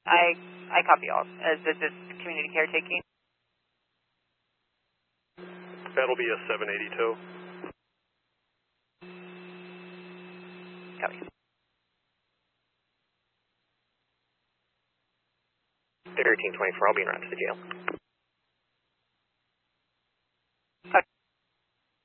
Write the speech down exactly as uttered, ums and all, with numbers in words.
I I copy all. Uh, this is community caretaking. That'll be a seven eighty-two. Copy. thirteen twenty-four, I'll be in route to the jail.